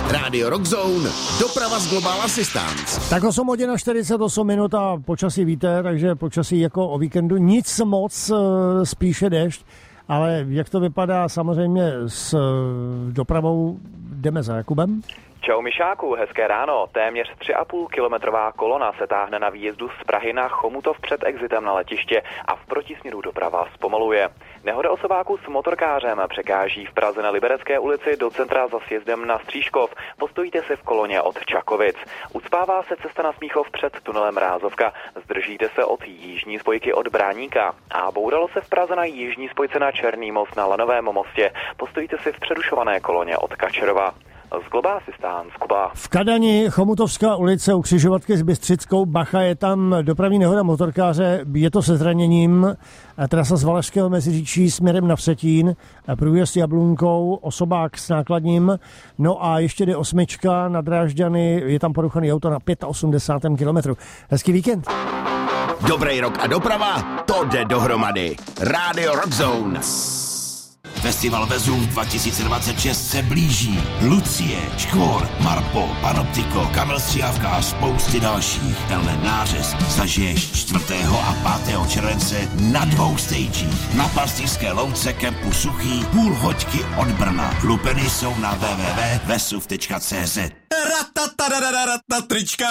Radio Rock Zone, doprava z Global Assistance. Tak 8 hodin a 48 minut a počasí víte, takže počasí jako o víkendu nic moc, spíše déšť. Ale jak to vypadá samozřejmě s dopravou, jdeme za Jakubem. Čau Mišáku, hezké ráno. Téměř 3,5 kilometrová kolona se táhne na výjezdu z Prahy na Chomutov před exitem na letiště a v protisměru doprava zpomaluje. Nehoda osobáků s motorkářem překáží v Praze na Liberecké ulici do centra za sjezdem na Stříškov. Postojíte si v koloně od Čakovic. Ucpává se cesta na Smíchov před tunelem Rázovka. Zdržíte se od jižní spojky od Bráníka. A bouralo se v Praze na jižní spojce na Černý most na Lanovém mostě. Postojíte si v přerušované koloně od Kačerova. Z Global Assistance, Kuba. V Kadani, Chomutovská ulice u křižovatky s Bystřickou, bacha, je tam dopravní nehoda motorkáře, je to se zraněním, trasa z Valašského Meziříčí směrem na Vsetín, průjezd Jablunkou, osobák s nákladním, no a ještě jde 8 na Drážďany, je tam poruchaný auto na 85. kilometru. Hezký víkend. Dobrý rok a doprava, to jde dohromady. Radio Rock Zone. Festival Vezuv 2026 se blíží. Lucie, Škvor, Marpo, Panoptiko, Kamil Stříhavka a spousty dalších. Tenhle nářez zažiješ 4. a 5. července na 2 stagích. Na Pastýřské louce kempu Suchý, půl hoďky od Brna. Lupeny jsou na www.vesuv.cz. Trička,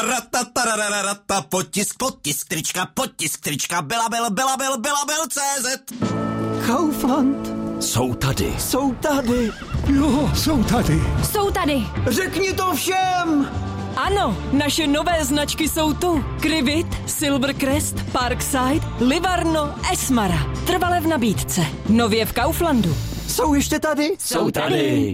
potisk trička, Belabil.cz. Kaufland. Jsou tady. Jo, jsou tady. Řekni to všem! Ano, naše nové značky jsou tu. Krivit, Silvercrest, Parkside, Livarno, Esmara. Trvale v nabídce. Nově v Kauflandu. Jsou ještě tady? Jsou tady.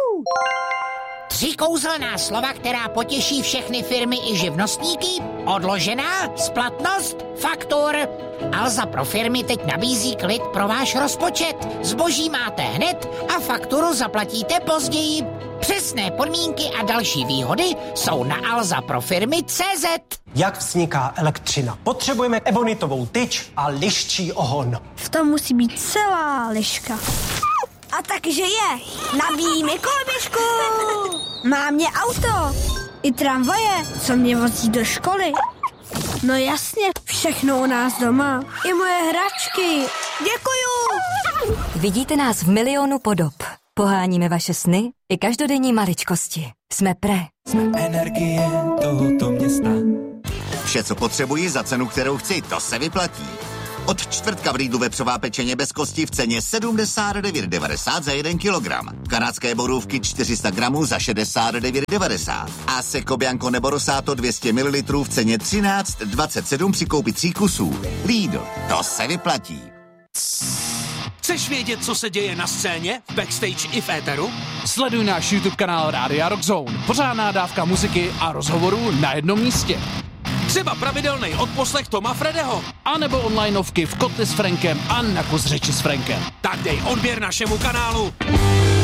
3 kouzelná slova, která potěší všechny firmy i živnostníky. Odložená, splatnost, faktur. Alza pro firmy teď nabízí klid pro váš rozpočet. Zboží máte hned a fakturu zaplatíte později. Přesné podmínky a další výhody jsou na alzaprofirmy.cz. Jak vzniká elektřina? Potřebujeme ebonitovou tyč a liščí ohon. V tom musí být celá liška. A takže je. Nabíjíme koloběžku. Mám mě auto. I tramvaje, co mě vozí do školy. No jasně, všechno u nás doma. I moje hračky. Děkuju. Vidíte nás v milionu podob. Poháníme vaše sny i každodenní maličkosti. Jsme Energie tohoto města. Vše, co potřebuji za cenu, kterou chci, to se vyplatí. Od čtvrtka v Lidlu vepřová pečeně bez kosti v ceně 79,90 za 1 kilogram. Kanadské borůvky 400 gramů za 69,90. A Seco Bianco nebo Rosato 200 ml v ceně 13,27 při koupi 3 kusů. Lidl, to se vyplatí. Chceš vědět, co se děje na scéně, v backstage i v éteru? Sleduj náš YouTube kanál Rádia Rock Zone. Pořádná dávka muziky a rozhovorů na jednom místě. Třeba pravidelný odposlech Toma Fredeho. A nebo onlineovky v Kotli s Frankem a na kus řeči s Frankem. Tak dej odběr našemu kanálu.